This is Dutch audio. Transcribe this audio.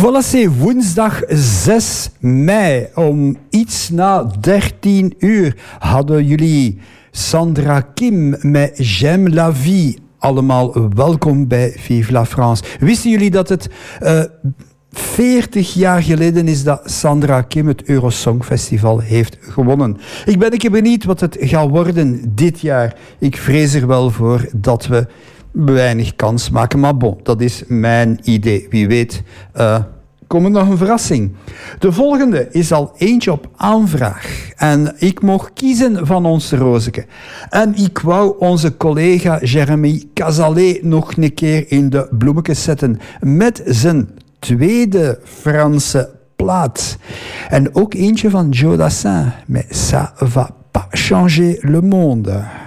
Voilà, c'est woensdag 6 mei. Om iets na 13 uur hadden jullie Sandra Kim met J'aime la vie. Allemaal welkom bij Vive la France. Wisten jullie dat het 40 jaar geleden is dat Sandra Kim het Eurosongfestival heeft gewonnen? Ik ben een keer benieuwd wat het gaat worden dit jaar. Ik vrees er wel voor dat we weinig kans maken. Maar bon, dat is mijn idee. Wie weet komt er nog een verrassing. De volgende is al eentje op aanvraag. En ik mocht kiezen van ons rozeke. En ik wou onze collega Jeremy Cazalet nog een keer in de bloemetjes zetten met zijn tweede Franse plaat. En ook eentje van Joe Dassin met Ça va pas changer le monde.